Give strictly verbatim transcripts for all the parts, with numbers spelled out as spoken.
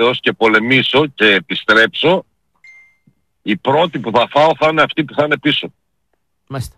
Θεός και πολεμήσω και επιστρέψω, οι πρώτοι που θα φάω θα είναι αυτοί που θα είναι πίσω. Μάλιστα.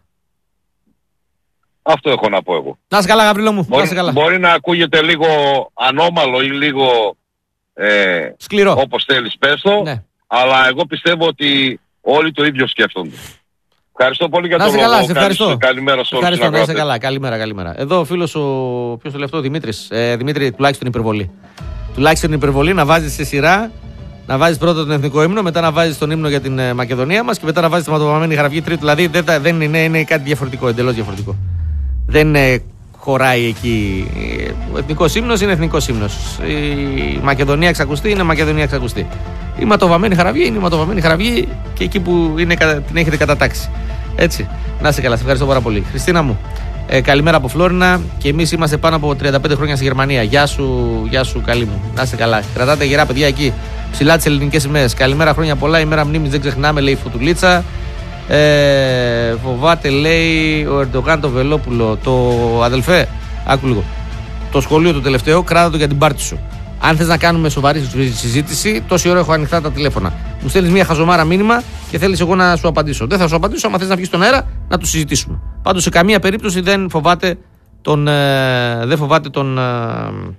Αυτό έχω να πω εγώ. Να είσαι καλά, Γαβρίλο μου. Μπορεί να, καλά. μπορεί να ακούγεται λίγο ανώμαλο ή λίγο ε, σκληρό, όπως θέλεις πες το, ναι. Αλλά εγώ πιστεύω ότι όλοι το ίδιο σκέφτονται. Ευχαριστώ πολύ για να το λόγο. Καλά, σε ευχαριστώ. Καλημέρα σε όλους. Ευχαριστώ, να είσαι καλά. Καλημέρα, καλημέρα. Εδώ ο φίλος ο... ποιος το λέει αυτό, ο Δημήτρης. Ε, Δημήτρη, τουλάχιστον υπερβολή. Τουλάχιστον υπερβολή να βάζεις σε σειρά, να βάζεις πρώτα τον εθνικό ύμνο, μετά να βάζεις τον ύμνο για την ε, Μακεδονία μας και μετά να βάζεις τη ματοβαμμένη χαραυγή τρίτη. Δηλαδή δεν, δεν είναι, είναι κάτι διαφορετικό, εντελώς διαφορετικό. Δεν ε, χωράει εκεί. Ο εθνικός ύμνος είναι εθνικός ύμνος. Η Μακεδονία εξακουστή είναι Μακεδονία εξακουστή. Η ματοβαμμένη χαραυγή είναι η ματοβαμμένη χαραυγή και εκεί που είναι, την έχετε κατατάξει. Έτσι. Να είσαι καλά, σε ευχαριστώ πάρα πολύ. Χριστίνα μου, ε, καλημέρα από Φλόρινα και εμείς είμαστε πάνω από τριάντα πέντε χρόνια στη Γερμανία. Γεια σου, γεια σου, καλή μου. Να είσαι καλά. Κρατάτε γερά, παιδιά, εκεί ψηλά τις ελληνικές σημαίες. Καλημέρα, χρόνια πολλά. Η μέρα μνήμης δεν ξεχνάμε, λέει η Φωτουλίτσα. Ε, φοβάται, λέει ο Ερντογάν το Βελόπουλο. Το αδελφέ, άκου λίγο. Το σχολείο το τελευταίο, κράτα το για την πάρτι σου. Αν θες να κάνουμε σοβαρή συζήτηση, τόση ώρα έχω ανοιχτά τα τηλέφωνα. Μου στέλνεις μια χαζομάρα μήνυμα και θέλεις εγώ να σου απαντήσω. Δεν θα σου απαντήσω, άμα θες να βγεις στον αέρα να το συζητήσουμε. Πάντως σε καμία περίπτωση δεν φοβάται τον, ε, δεν φοβάται τον, ε,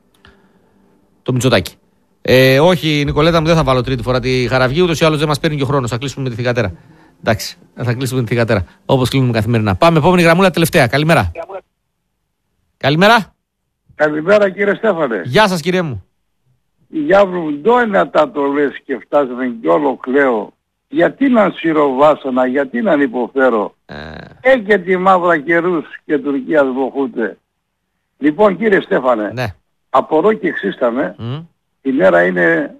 τον Μητσοτάκη. Ε, όχι, Νικολέτα μου, δεν θα βάλω τρίτη φορά τη χαραυγή, ούτως ή άλλως δεν μας παίρνει και ο χρόνος. Θα κλείσουμε με τη θυγατέρα. Εντάξει, θα κλείσουμε με τη θυγατέρα. Όπως κλείνουμε καθημερινά. Πάμε, επόμενη γραμμούλα τελευταία. Καλημέρα. Καλημέρα. Καλημέρα κύριε Στέφανε. Γεια σας κύριε μου. Για βρουντώνια τα το λες και φτάσαμε κι όλο κλαίω. Γιατί να σιροβάσανα, γιατί να υποφέρω. Ε... ε και τη μαύρα καιρούς και Τουρκίας βοχούτε. Λοιπόν κύριε Στέφανε, ναι. Απορώ και εξίσταμε. Mm. Η μέρα είναι,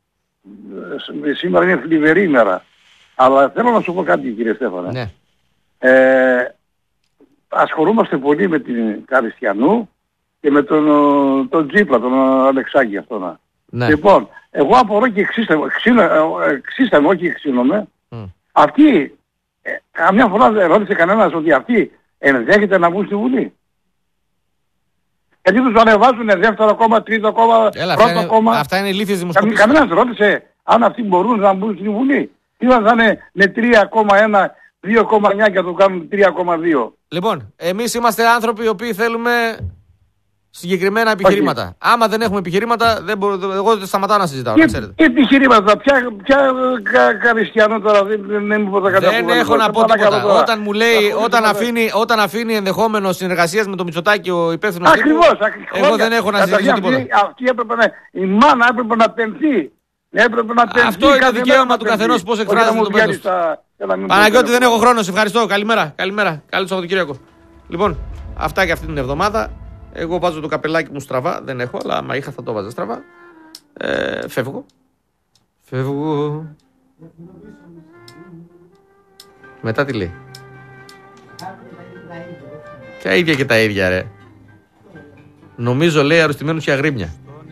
σήμερα είναι θλιβερή ημέρα. Αλλά θέλω να σου πω κάτι κύριε Στέφανε. Ναι. Ε, ασχολούμαστε πολύ με την Καριστιανού και με τον, τον Τζίπρα, τον Αλεξάκη αυτόν. Ναι. Λοιπόν, εγώ απορώ και εξίσταμε, όχι εξήνομαι. Mm. Αυτοί, ε, καμιά φορά δεν ρώτησε κανένας ότι αυτοί ενδέχεται να βγουν στη Βουλή. Γιατί τους ανεβάζουν δεύτερο κόμμα, τρίτο κόμμα, Έλα, πρώτο αυτά είναι, κόμμα. Αυτά είναι ηλίθιες δημοσκοπήσεις. Κανένας ρώτησε αν αυτοί μπορούν να μπουν στη Βουλή. Τι θα είναι με τρία κόμμα ένα, δύο κόμμα εννιά και να το κάνουν τρία κόμμα δύο. Λοιπόν, εμείς είμαστε άνθρωποι οι οποίοι θέλουμε συγκεκριμένα επιχειρήματα. Όχι. Άμα δεν έχουμε επιχειρήματα, δεν μπορώ, εγώ δεν σταματάω να συζητάω. Και, να ξέρετε. Και επιχειρήματα, ποια, ποια κα, Καριστιανό τώρα δεν, δεν μου πω τα Δεν έχω να πω τίποτα. Όταν μου λέει, όταν αφήνει, όταν αφήνει ενδεχόμενο συνεργασίας με τον Μητσοτάκη ο υπεύθυνος τύπου, ακριβώς, ακριβώς. Εγώ δεν έχω να συζητήσω τίποτα. Αυτή, αυτή έπρεπε να, η μάνα έπρεπε να πενθεί. Έπρεπε να πενθεί. Αυτό είναι το δικαίωμα του καθενός πώς εκφράζεται το πέτος. Παναγιώτη, δεν έχω χρόνο. Σε ευχαριστώ. Καλημέρα. Καλημέρα. Καλό Σαββατοκύριακο. Λοιπόν, αυτά και αυτή την εβδομάδα. Εγώ βάζω το καπελάκι μου στραβά. Δεν έχω, αλλά άμα είχα θα το βάζα στραβά. Ε, φεύγω. Φεύγω. Μετά τι λέει. Ποια ίδια και τα ίδια ρε. Νομίζω λέει αρρωστημένους και αγρίμια.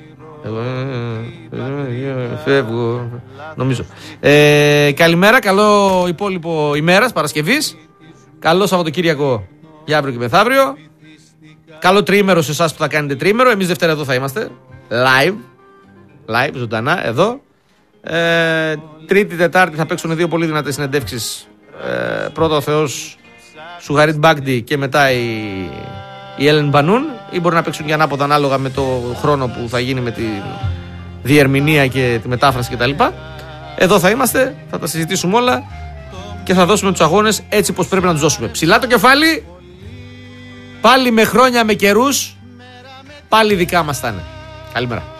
Φεύγω. Νομίζω. Ε, καλημέρα, καλό υπόλοιπο ημέρας Παρασκευής. Καλό Σαββατοκύριακο για αύριο και μεθαύριο. Καλό τριήμερο σε εσάς που θα κάνετε τριήμερο. Εμείς Δευτέρα εδώ θα είμαστε. Live. Live, ζωντανά, εδώ. Ε, τρίτη, Τετάρτη θα παίξουν δύο πολύ δυνατές συνεντεύξεις. Ε, πρώτα ο Θεός Σουγαρίτ Μπάγντι και μετά η, η Έλεν Μπανούν. Ή μπορεί να παίξουν και ανάποδα ανάλογα με το χρόνο που θα γίνει με τη διερμηνία και τη μετάφραση κτλ. Εδώ θα είμαστε, θα τα συζητήσουμε όλα και θα δώσουμε τους αγώνες έτσι πως πρέπει να τους δώσουμε. Ψηλά το κεφάλι. Πάλι με χρόνια, με καιρούς, πάλι δικά μας θα είναι. Καλημέρα.